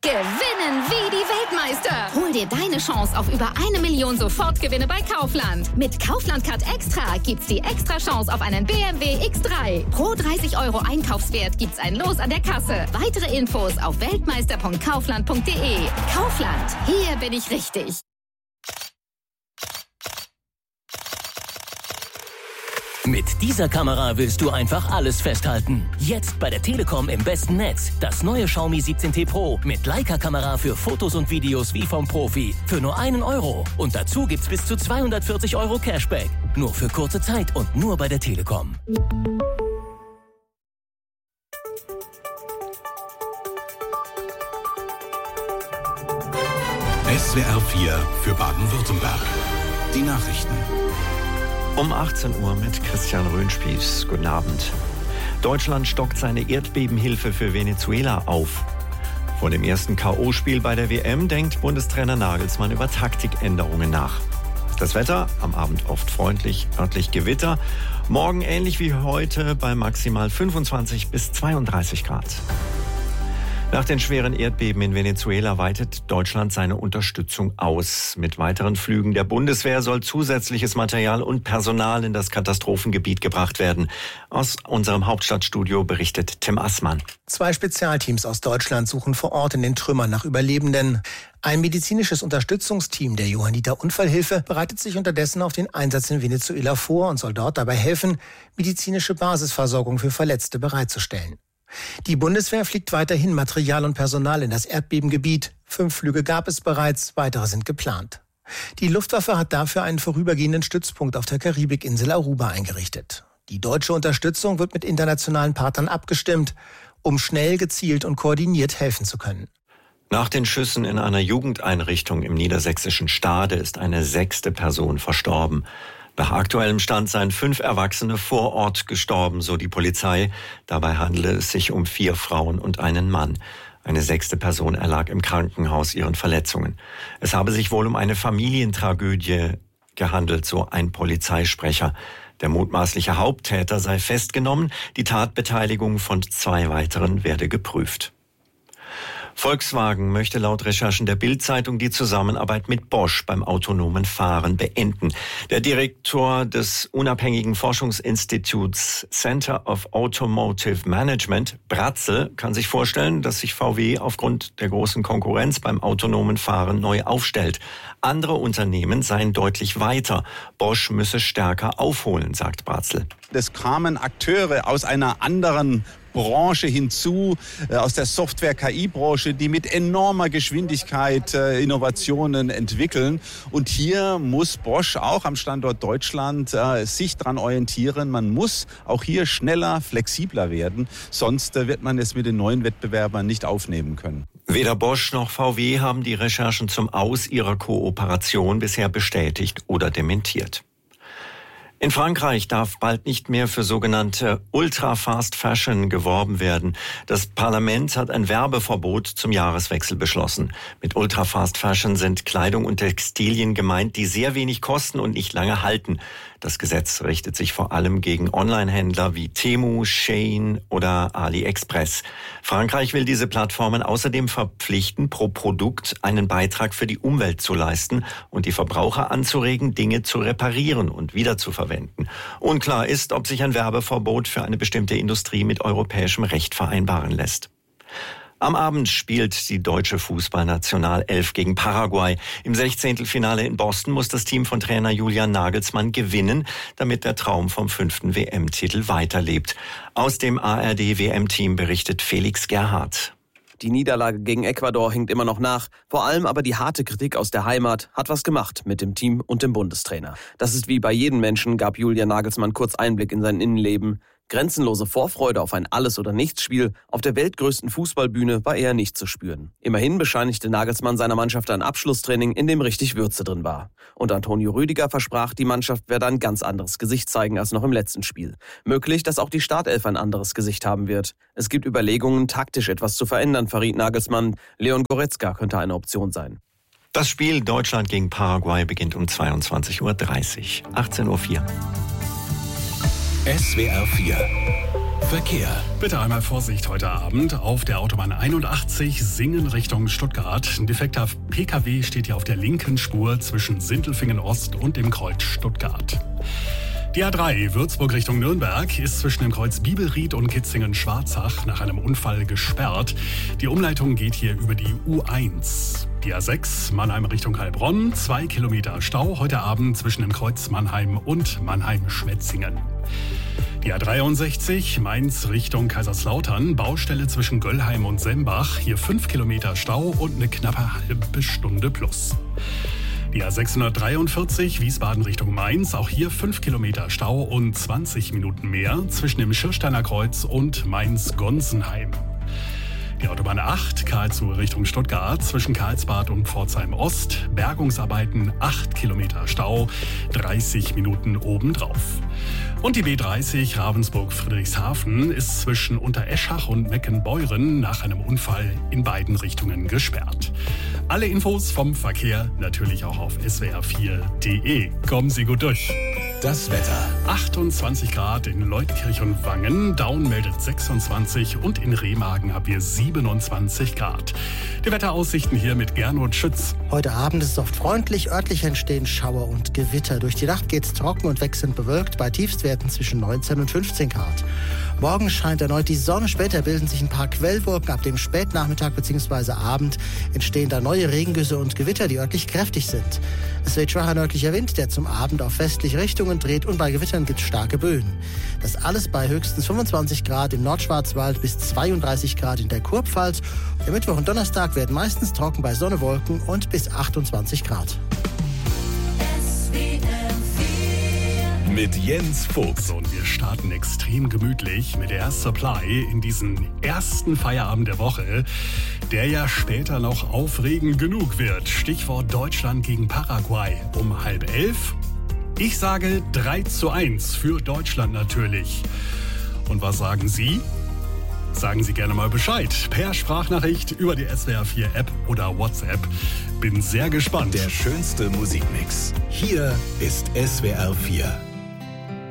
Gewinnen wie die Weltmeister. Hol dir deine Chance auf über 1 Million Sofortgewinne bei Kaufland. Mit Kaufland Card Extra gibt's die extra Chance auf einen BMW X3. Pro 30 € Einkaufswert gibt's ein Los an der Kasse. Weitere Infos auf weltmeister.kaufland.de. Kaufland, hier bin ich richtig. Mit dieser Kamera willst du einfach alles festhalten. Jetzt bei der Telekom im besten Netz. Das neue Xiaomi 17T Pro mit Leica-Kamera für Fotos und Videos wie vom Profi. Für nur 1 €. Und dazu gibt's bis zu 240 € Cashback. Nur für kurze Zeit und nur bei der Telekom. SWR 4 für Baden-Württemberg. Die Nachrichten. Um 18 Uhr mit Christian Röhnspieß. Guten Abend. Deutschland stockt seine Erdbebenhilfe für Venezuela auf. Vor dem ersten K.O.-Spiel bei der WM denkt Bundestrainer Nagelsmann über Taktikänderungen nach. Das Wetter am Abend oft freundlich, örtlich Gewitter. Morgen ähnlich wie heute bei maximal 25 bis 32 Grad. Nach den schweren Erdbeben in Venezuela weitet Deutschland seine Unterstützung aus. Mit weiteren Flügen der Bundeswehr soll zusätzliches Material und Personal in das Katastrophengebiet gebracht werden. Aus unserem Hauptstadtstudio berichtet Tim Assmann. 2 Spezialteams aus Deutschland suchen vor Ort in den Trümmern nach Überlebenden. Ein medizinisches Unterstützungsteam der Johanniter Unfallhilfe bereitet sich unterdessen auf den Einsatz in Venezuela vor und soll dort dabei helfen, medizinische Basisversorgung für Verletzte bereitzustellen. Die Bundeswehr fliegt weiterhin Material und Personal in das Erdbebengebiet. 5 Flüge gab es bereits, weitere sind geplant. Die Luftwaffe hat dafür einen vorübergehenden Stützpunkt auf der Karibikinsel Aruba eingerichtet. Die deutsche Unterstützung wird mit internationalen Partnern abgestimmt, um schnell, gezielt und koordiniert helfen zu können. Nach den Schüssen in einer Jugendeinrichtung im niedersächsischen Stade ist eine 6. Person verstorben. Nach aktuellem Stand seien 5 Erwachsene vor Ort gestorben, so die Polizei. Dabei handele es sich um 4 Frauen und einen Mann. Eine 6. Person erlag im Krankenhaus ihren Verletzungen. Es habe sich wohl um eine Familientragödie gehandelt, so ein Polizeisprecher. Der mutmaßliche Haupttäter sei festgenommen. Die Tatbeteiligung von 2 weiteren werde geprüft. Volkswagen möchte laut Recherchen der Bild-Zeitung die Zusammenarbeit mit Bosch beim autonomen Fahren beenden. Der Direktor des unabhängigen Forschungsinstituts Center of Automotive Management, Bratzel, kann sich vorstellen, dass sich VW aufgrund der großen Konkurrenz beim autonomen Fahren neu aufstellt. Andere Unternehmen seien deutlich weiter. Bosch müsse stärker aufholen, sagt Bratzel. Es kamen Akteure aus einer anderen Branche hinzu, aus der Software-KI-Branche, die mit enormer Geschwindigkeit Innovationen entwickeln. Und hier muss Bosch auch am Standort Deutschland sich dran orientieren. Man muss auch hier schneller, flexibler werden, sonst wird man es mit den neuen Wettbewerbern nicht aufnehmen können. Weder Bosch noch VW haben die Recherchen zum Aus ihrer Kooperation bisher bestätigt oder dementiert. In Frankreich darf bald nicht mehr für sogenannte Ultra-Fast Fashion geworben werden. Das Parlament hat ein Werbeverbot zum Jahreswechsel beschlossen. Mit Ultra-Fast Fashion sind Kleidung und Textilien gemeint, die sehr wenig kosten und nicht lange halten. Das Gesetz richtet sich vor allem gegen Online-Händler wie Temu, Shein oder AliExpress. Frankreich will diese Plattformen außerdem verpflichten, pro Produkt einen Beitrag für die Umwelt zu leisten und die Verbraucher anzuregen, Dinge zu reparieren und wiederzuverwenden. Unklar ist, ob sich ein Werbeverbot für eine bestimmte Industrie mit europäischem Recht vereinbaren lässt. Am Abend spielt die deutsche Fußballnationalelf gegen Paraguay. Im 16. Finale in Boston muss das Team von Trainer Julian Nagelsmann gewinnen, damit der Traum vom 5. WM-Titel weiterlebt. Aus dem ARD-WM-Team berichtet Felix Gerhardt. Die Niederlage gegen Ecuador hinkt immer noch nach. Vor allem aber die harte Kritik aus der Heimat hat was gemacht mit dem Team und dem Bundestrainer. Das ist wie bei jedem Menschen, gab Julian Nagelsmann kurz Einblick in sein Innenleben. Grenzenlose Vorfreude auf ein Alles-oder-Nichts-Spiel auf der weltgrößten Fußballbühne war eher nicht zu spüren. Immerhin bescheinigte Nagelsmann seiner Mannschaft ein Abschlusstraining, in dem richtig Würze drin war. Und Antonio Rüdiger versprach, die Mannschaft werde ein ganz anderes Gesicht zeigen als noch im letzten Spiel. Möglich, dass auch die Startelf ein anderes Gesicht haben wird. Es gibt Überlegungen, taktisch etwas zu verändern, verriet Nagelsmann. Leon Goretzka könnte eine Option sein. Das Spiel Deutschland gegen Paraguay beginnt um 22:30 Uhr, 18:04 Uhr. SWR 4 Verkehr. Bitte einmal Vorsicht heute Abend. Auf der Autobahn 81 Singen Richtung Stuttgart. Ein defekter PKW steht hier auf der linken Spur zwischen Sindelfingen Ost und dem Kreuz Stuttgart. Die A3 Würzburg Richtung Nürnberg ist zwischen dem Kreuz Bibelried und Kitzingen-Schwarzach nach einem Unfall gesperrt. Die Umleitung geht hier über die U1. Die A6 Mannheim Richtung Heilbronn, 2 Kilometer Stau heute Abend zwischen dem Kreuz Mannheim und Mannheim-Schwetzingen. Die A63 Mainz Richtung Kaiserslautern, Baustelle zwischen Göllheim und Sembach, hier 5 Kilometer Stau und eine knappe halbe Stunde plus. Die A643 Wiesbaden Richtung Mainz, auch hier 5 Kilometer Stau und 20 Minuten mehr zwischen dem Schirsteiner Kreuz und Mainz-Gonsenheim. Die Autobahn 8 Karlsruhe Richtung Stuttgart zwischen Karlsbad und Pforzheim Ost, Bergungsarbeiten 8 Kilometer Stau, 30 Minuten obendrauf. Und die B30 Ravensburg-Friedrichshafen ist zwischen Untereschach und Meckenbeuren nach einem Unfall in beiden Richtungen gesperrt. Alle Infos vom Verkehr natürlich auch auf swr4.de. Kommen Sie gut durch. Das Wetter. 28 Grad in Leutkirch und Wangen, Daun meldet 26 und in Remagen haben wir 27 Grad. Die Wetteraussichten hier mit Gernot Schütz. Heute Abend ist es oft freundlich, örtlich entstehen Schauer und Gewitter. Durch die Nacht geht's trocken und wechselnd bewölkt bei Tiefstwerten zwischen 19 und 15 Grad. Morgen scheint erneut die Sonne, später bilden sich ein paar Quellwolken. Ab dem Spätnachmittag bzw. Abend entstehen da neue Regengüsse und Gewitter, die örtlich kräftig sind. Es weht schwacher nördlicher Wind, der zum Abend auf westliche Richtungen dreht und bei Gewittern gibt es starke Böen. Das alles bei höchstens 25 Grad im Nordschwarzwald bis 32 Grad in der Kurpfalz. Der Mittwoch und Donnerstag werden meistens trocken bei Sonne, Wolken und bis 28 Grad. Mit Jens Fuchs. Und wir starten extrem gemütlich mit Air Supply in diesen ersten Feierabend der Woche, der ja später noch aufregend genug wird. Stichwort Deutschland gegen Paraguay um 10:30. Ich sage 3:1 für Deutschland natürlich. Und was sagen Sie? Sagen Sie gerne mal Bescheid. Per Sprachnachricht über die SWR4-App oder WhatsApp. Bin sehr gespannt. Der schönste Musikmix. Hier ist SWR4.